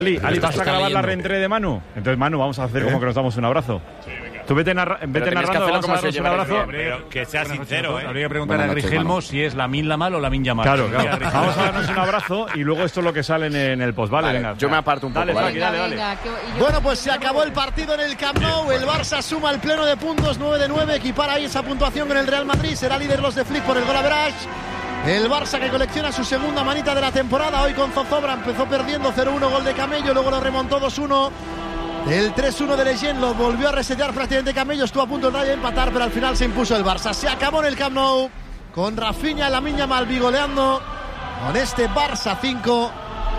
Ali, ¿vas a grabar la reentrée de Manu? Entonces, Manu, vamos a hacer como que nos damos un abrazo. Sí, venga. Tú vete narrando, vamos a darnos un abrazo. Pero que sea sincero, ¿eh? Habría que preguntar a Grigelmo si es Lamin Yamal o Lamin Yamal. Claro. Vamos a darnos un abrazo y luego esto es lo que sale en el post. Vale, venga. Yo me aparto un poco. Dale. Bueno, pues se acabó el partido en el Camp Nou. El Barça suma el pleno de puntos, 9 de 9. Equipara ahí esa puntuación con el Real Madrid. Será líder los de Flick por el gol average. El Barça que colecciona su segunda manita de la temporada. Hoy con Zozobra empezó perdiendo 0-1, gol de Camello, luego lo remontó 2-1. El 3-1 de Leyen lo volvió a resetear prácticamente Camello. Estuvo a punto de empatar, pero al final se impuso el Barça. Se acabó en el Camp Nou con Rafinha y Lamin Yamal bigoleando con este Barça 5,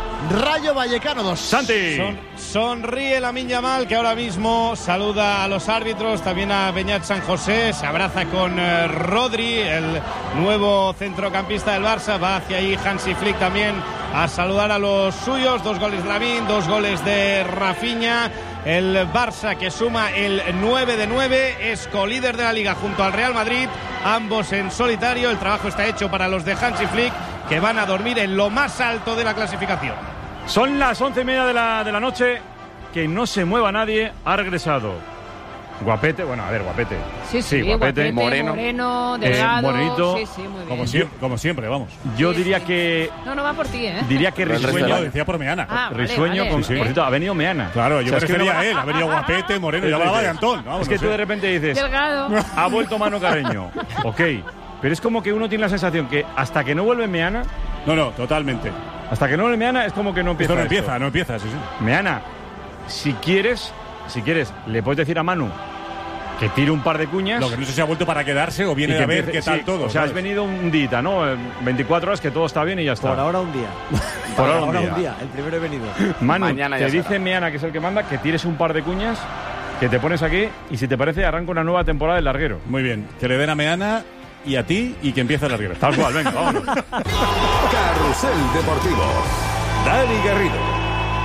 Rayo Vallecano 2. Santi. Sonríe Lamin Yamal, que ahora mismo saluda a los árbitros, también a Beñat San José, se abraza con Rodri, el nuevo centrocampista del Barça. Va hacia ahí Hansi Flick también a saludar a los suyos. 2 goles de Lamin, 2 goles de Rafinha. El Barça que suma el 9 de 9, es colíder de la Liga junto al Real Madrid, ambos en solitario. El trabajo está hecho para los de Hansi Flick, que van a dormir en lo más alto de la clasificación. Son las 11:30 de la noche. Que no se mueva nadie. Ha regresado Guapete. Bueno, a ver, Guapete. Sí, Guapete. Moreno, delgado. Morenito. Sí, muy bien. Como siempre, vamos. Yo diría que... No va por ti, ¿eh? Diría que Risueño... Decía por Meana. Risueño, vale. por cierto, ha venido Meana. Claro, yo me refería no... a él. Ha venido Guapete, Moreno, ya hablaba de Antón. Es que tú de repente dices... Delgado. Ha vuelto Manu Carreño. Ok. Pero es como que uno tiene la sensación que hasta que no vuelve Meana... No, totalmente. Hasta que no vuelve Meana es como que no empieza. No empieza, sí. Meana, si quieres, le puedes decir a Manu que tire un par de cuñas. Lo que no sé si ha vuelto para quedarse o viene a ver qué tal todo. O sea, has venido un día, ¿no? 24 horas que todo está bien y ya está. Por ahora un día. Por ahora un día. El primero he venido. Manu, mañana te dice Meana, que es el que manda, que tires un par de cuñas, que te pones aquí y si te parece arranca una nueva temporada del larguero. Muy bien. Que le den a Meana y a ti y que empiece el larguero. Tal cual, venga, vámonos. Carrusel Deportivo. Dani Garrido.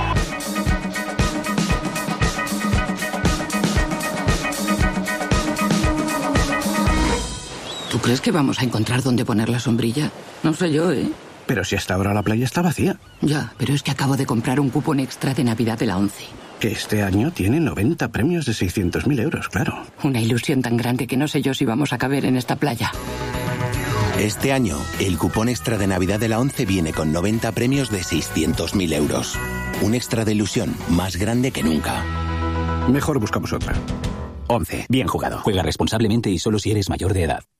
¿Tú crees que vamos a encontrar dónde poner la sombrilla? No sé yo, ¿eh? Pero si hasta ahora la playa está vacía. Ya, pero es que acabo de comprar un cupón extra de Navidad de la ONCE. Que este año tiene 90 premios de 600.000 euros, claro. Una ilusión tan grande que no sé yo si vamos a caber en esta playa. Este año, el cupón extra de Navidad de la ONCE viene con 90 premios de 600.000 euros. Un extra de ilusión más grande que nunca. Mejor buscamos otra. ONCE. Bien jugado. Juega responsablemente y solo si eres mayor de edad.